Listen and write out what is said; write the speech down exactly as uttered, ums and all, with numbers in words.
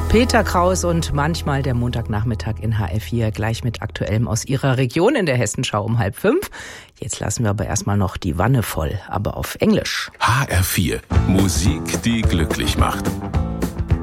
Peter Kraus und manchmal der Montagnachmittag in H R vier, gleich mit Aktuellem aus Ihrer Region in der Hessenschau um halb fünf. Jetzt lassen wir aber erstmal noch die Wanne voll, aber auf Englisch. H R vier. Musik, die glücklich macht.